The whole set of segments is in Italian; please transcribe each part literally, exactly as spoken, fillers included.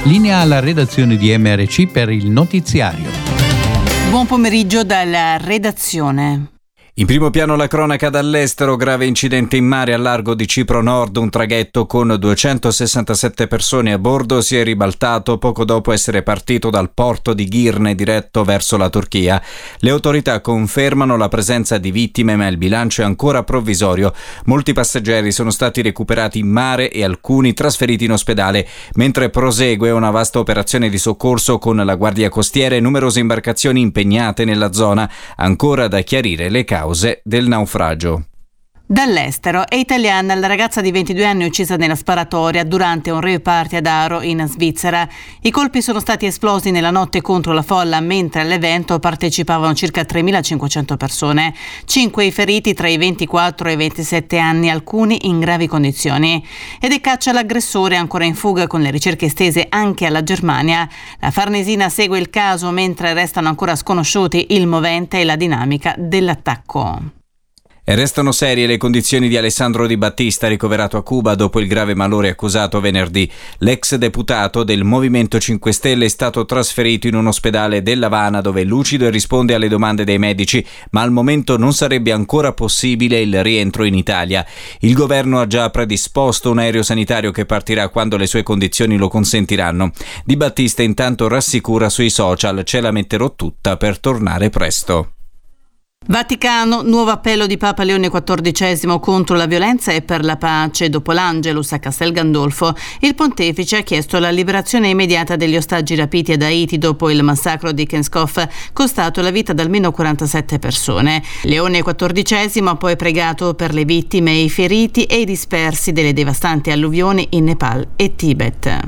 Linea alla redazione di M R C per il notiziario. Buon pomeriggio dalla redazione. In primo piano la cronaca dall'estero, grave incidente in mare al largo di Cipro Nord, un traghetto con duecentosessantasette persone a bordo si è ribaltato poco dopo essere partito dal porto di Girne diretto verso la Turchia. Le autorità confermano la presenza di vittime, ma il bilancio è ancora provvisorio. Molti passeggeri sono stati recuperati in mare e alcuni trasferiti in ospedale, mentre prosegue una vasta operazione di soccorso con la Guardia Costiera e numerose imbarcazioni impegnate nella zona, ancora da chiarire le cause del naufragio. Dall'estero è italiana la ragazza di ventidue anni uccisa nella sparatoria durante un rave party ad Aro in Svizzera. I colpi sono stati esplosi nella notte contro la folla, mentre all'evento partecipavano circa tremilacinquecento persone. Cinque i feriti tra i ventiquattro e i ventisette anni, alcuni in gravi condizioni. Ed è caccia l'aggressore ancora in fuga, con le ricerche estese anche alla Germania. La Farnesina segue il caso mentre restano ancora sconosciuti il movente e la dinamica dell'attacco. E restano serie le condizioni di Alessandro Di Battista, ricoverato a Cuba dopo il grave malore accusato venerdì. L'ex deputato del Movimento cinque Stelle è stato trasferito in un ospedale dell'Havana dove è lucido e risponde alle domande dei medici, ma al momento non sarebbe ancora possibile il rientro in Italia. Il governo ha già predisposto un aereo sanitario che partirà quando le sue condizioni lo consentiranno. Di Battista intanto rassicura sui social: ce la metterò tutta per tornare presto. Vaticano, nuovo appello di Papa Leone quattordicesimo contro la violenza e per la pace. Dopo l'Angelus a Castel Gandolfo, il pontefice ha chiesto la liberazione immediata degli ostaggi rapiti ad Haiti dopo il massacro di Kenskov, costato la vita ad almeno quarantasette persone. Leone quattordicesimo ha poi pregato per le vittime e i feriti e i dispersi delle devastanti alluvioni in Nepal e Tibet.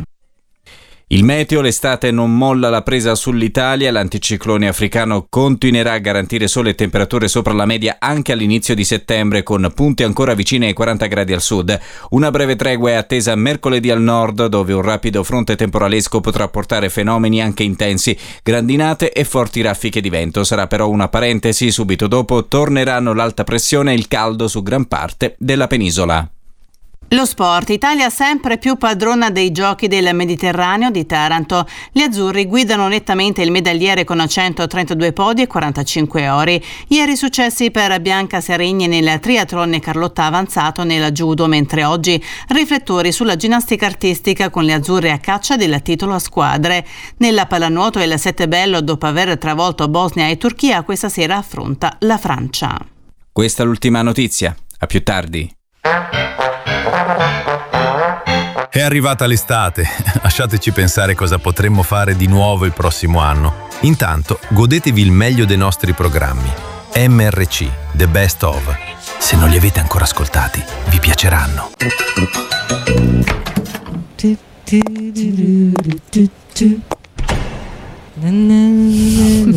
Il meteo, l'estate non molla la presa sull'Italia, l'anticiclone africano continuerà a garantire sole e temperature sopra la media anche all'inizio di settembre, con punte ancora vicine ai quaranta gradi al sud. Una breve tregua è attesa mercoledì al nord, dove un rapido fronte temporalesco potrà portare fenomeni anche intensi, grandinate e forti raffiche di vento. Sarà però una parentesi, subito dopo torneranno l'alta pressione e il caldo su gran parte della penisola. Lo sport. Italia sempre più padrona dei giochi del Mediterraneo di Taranto. Gli azzurri guidano nettamente il medagliere con centotrentadue podi e quarantacinque ori. Ieri successi per Bianca Serigni nel triathlon e Carlotta Avanzato nel judo, mentre oggi riflettori sulla ginnastica artistica con le azzurre a caccia del titolo a squadre. Nella pallanuoto il Sette Bello, dopo aver travolto Bosnia e Turchia, questa sera affronta la Francia. Questa è l'ultima notizia. A più tardi. È arrivata l'estate, lasciateci pensare cosa potremmo fare di nuovo il prossimo anno. Intanto, godetevi il meglio dei nostri programmi. M R C, The Best Of. Se non li avete ancora ascoltati, vi piaceranno.